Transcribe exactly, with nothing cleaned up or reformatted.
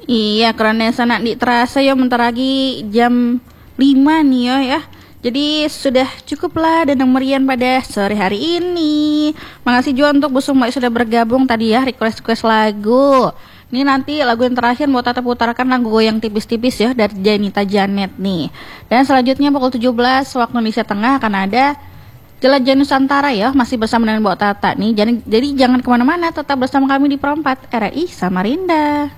Iya, karena sana di terasa ya bentar lagi jam lima nih yo ya. Jadi sudah cukuplah dan merian pada sore hari ini. Makasih juga untuk Bu Sumba yang sudah bergabung tadi ya, request-request lagu. Ini nanti lagu yang terakhir mau Tata putarkan lagu goyang tipis-tipis ya dari Janita Janet nih. Dan selanjutnya pukul tujuh belas waktu Indonesia Tengah akan ada Jelajah Nusantara ya, masih bersama dengan Mbak Tata nih. Jadi, jadi jangan kemana-mana, tetap bersama kami di Perempat R I Samarinda.